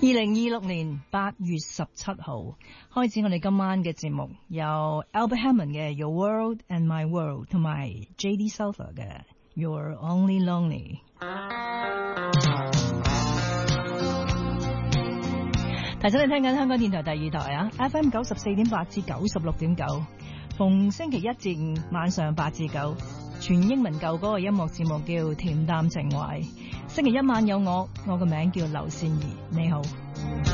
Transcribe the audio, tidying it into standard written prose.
2026年8月17號開始我哋今晚嘅節目，由 Albert Hammond 嘅 Your World and My World 同埋 J.D. Souther 嘅 You're Only Lonely。提醒你聽緊香港電台第2台啊 ，FM 94.8至96.9，逢星期一至五晚上8至9，全英文舊歌嘅音樂節目叫《恬淡情懷》。星期一晚有我個名叫劉善儀，你好。